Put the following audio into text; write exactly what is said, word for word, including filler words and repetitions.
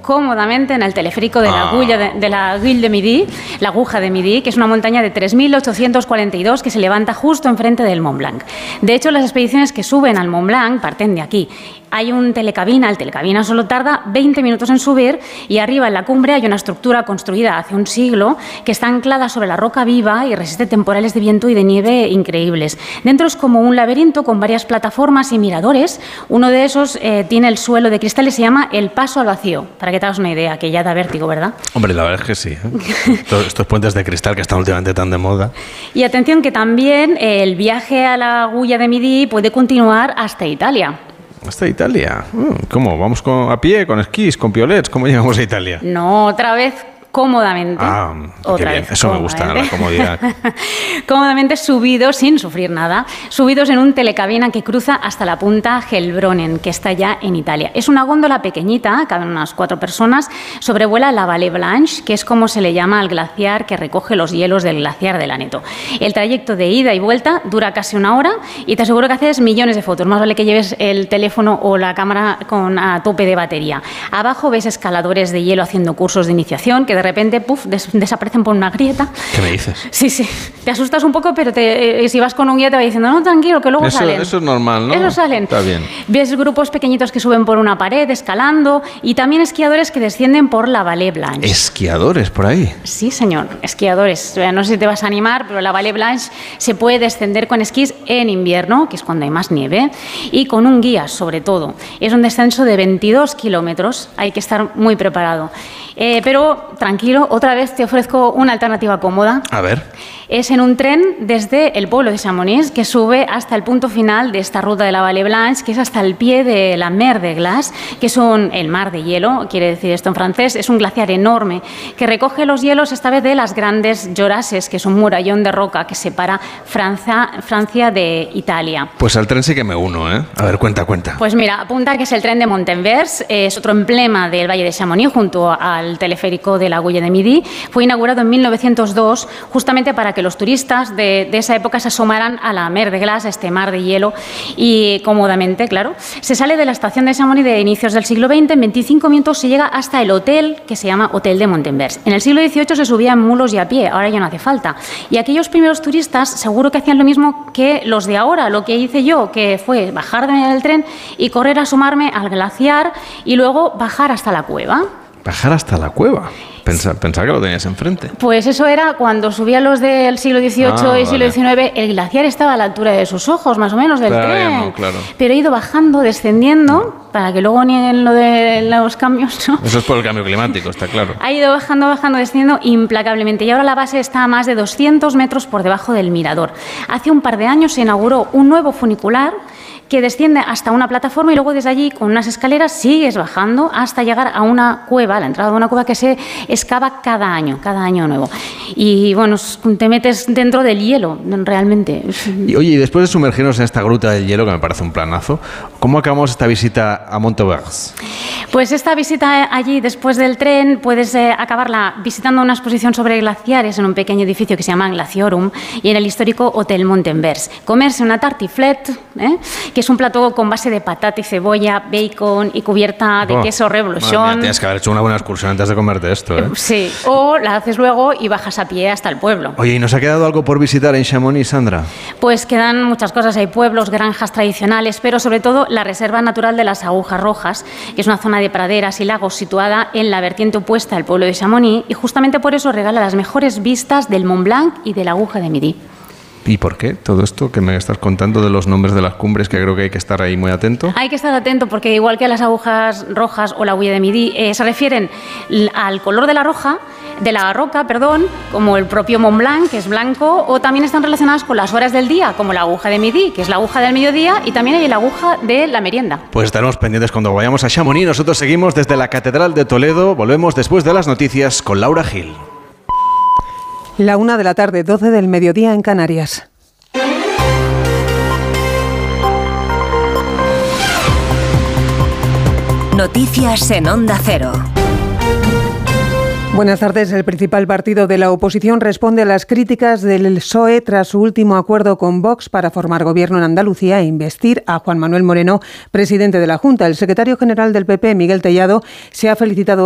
cómodamente en el teleférico de la, Ah. agulla de, de la Aiguille de Midi, la aguja de Midi, que es una montaña de tres mil ochocientos cuarenta y dos que se levanta justo enfrente del Mont Blanc. De hecho, las expediciones que suben al Mont Blanc parten de aquí. Hay un telecabina, el telecabina solo tarda veinte minutos en subir y arriba en la cumbre hay una estructura construida hace un siglo que está anclada sobre la roca viva y resiste temporales de viento y de nieve increíbles. Dentro es como un laberinto con varias plataformas y miradores. Uno de esos eh, tiene el suelo de cristal y se llama el paso al vacío, para que te hagas una idea, que ya da vértigo, ¿verdad? Hombre, la verdad es que sí, ¿eh? Estos, estos puentes de cristal que están últimamente tan de moda. Y atención que también eh, el viaje a la agulla de Midi puede continuar hasta Italia. ¿Hasta Italia? ¿Cómo? ¿Vamos con, a pie, con esquís, con piolets? ¿Cómo llegamos a Italia? No, otra vez cómodamente. Ah, qué otra bien. vez, Eso me gusta, la comodidad. Cómodamente subidos, sin sufrir nada, subidos en un telecabina que cruza hasta la punta Helbronen, que está ya en Italia. Es una góndola pequeñita, caben unas cuatro personas, sobrevuela la Vallée Blanche, que es como se le llama al glaciar que recoge los hielos del glaciar del Aneto. El trayecto de ida y vuelta dura casi una hora y te aseguro que haces millones de fotos. Más vale que lleves el teléfono o la cámara con a tope de batería. Abajo ves escaladores de hielo haciendo cursos de iniciación que de repente puff, des- desaparecen por una grieta. ¿Qué me dices? Sí, sí. Te asustas un poco, pero te, eh, si vas con un guía te va diciendo, no, tranquilo, que luego Eso, salen. eso es normal, ¿no? Eso salen. Está bien. Ves grupos pequeñitos que suben por una pared, escalando, y también esquiadores que descienden por la Vallée Blanche. Esquiadores por ahí. Sí, señor, esquiadores. O sea, no sé si te vas a animar, pero la Vallée Blanche se puede descender con esquís en invierno, que es cuando hay más nieve, y con un guía, sobre todo. Es un descenso de veintidós kilómetros, hay que estar muy preparado. Eh, pero tranquilo, otra vez te ofrezco una alternativa cómoda. A ver. Es en un tren desde el pueblo de Chamonix que sube hasta el punto final de esta ruta de la Vallée Blanche, que es hasta el pie de la Mer de Glace, que es un, el mar de hielo, quiere decir esto en francés, es un glaciar enorme que recoge los hielos esta vez de las grandes Jorasses, que es un murallón de roca que separa Francia, Francia de Italia. Pues al tren sí que me uno, ¿eh? A ver, cuenta, cuenta. Pues mira, apunta que es el tren de Montenvers, es otro emblema del Valle de Chamonix junto al teleférico de la Agulla de Midi. Fue inaugurado en mil novecientos dos justamente para que los turistas de, de esa época se asomaran a la Mer de Glace, a este mar de hielo, y cómodamente, claro. Se sale de la estación de Chamonix de inicios del siglo veinte, en veinticinco minutos se llega hasta el hotel que se llama Hotel de Montenvers. En el siglo dieciocho se subía en mulos y a pie, ahora ya no hace falta. Y aquellos primeros turistas seguro que hacían lo mismo que los de ahora, lo que hice yo, que fue bajar del tren y correr a asomarme al glaciar y luego bajar hasta la cueva. Bajar hasta la cueva. Pensaba, pensaba que lo tenías enfrente. Pues eso era cuando subían los del siglo dieciocho Ah, y siglo vale. diecinueve, el glaciar estaba a la altura de sus ojos, más o menos, del Claro, tren. no, claro. Pero he ido bajando, descendiendo, para que luego nieguen lo de los cambios, ¿no? Eso es por el cambio climático, está claro. Ha ido bajando, bajando, descendiendo implacablemente y ahora la base está a más de doscientos metros por debajo del mirador. Hace un par de años se inauguró un nuevo funicular que desciende hasta una plataforma y luego desde allí con unas escaleras sigues bajando hasta llegar a una cueva, la entrada de una cueva que se excava cada año, cada año nuevo. Y bueno, te metes dentro del hielo, realmente. Y oye, y después de sumergirnos en esta gruta del hielo, que me parece un planazo, ¿cómo acabamos esta visita a Montenvers? Pues esta visita allí después del tren puedes eh, acabarla visitando una exposición sobre glaciares en un pequeño edificio que se llama Glaciorum y en el histórico Hotel Montenvers. Comerse una tartiflette, ¿eh? que es un plato con base de patata y cebolla, bacon y cubierta de Oh, queso madre revolution. mía, tienes que haber hecho una buena excursión antes de comerte esto, ¿eh? Sí, o la haces luego y bajas a pie hasta el pueblo. Oye, ¿y nos ha quedado algo por visitar en Chamonix, Sandra? Pues quedan muchas cosas, hay pueblos, granjas tradicionales, pero sobre todo la Reserva Natural de las Agujas Rojas, que es una zona de praderas y lagos situada en la vertiente opuesta al pueblo de Chamonix y justamente por eso regala las mejores vistas del Mont Blanc y de la Aguja de Midi. ¿Y por qué todo esto que me estás contando de los nombres de las cumbres, que creo que hay que estar ahí muy atento? Hay que estar atento porque igual que las agujas rojas o la Agulla de Midi eh, se refieren l- al color de la roja, de la roca, perdón, como el propio Mont Blanc, que es blanco, o también están relacionadas con las horas del día, como la aguja de Midi, que es la aguja del mediodía, y también hay la aguja de la merienda. Pues estaremos pendientes cuando vayamos a Chamonix. Nosotros seguimos desde la Catedral de Toledo. Volvemos después de las noticias con Laura Gil. La una de la tarde, doce del mediodía en Canarias. Noticias en Onda Cero. Buenas tardes. El principal partido de la oposición responde a las críticas del P S O E tras su último acuerdo con Vox para formar gobierno en Andalucía e investir a Juan Manuel Moreno, presidente de la Junta. El secretario general del P P, Miguel Tellado, se ha felicitado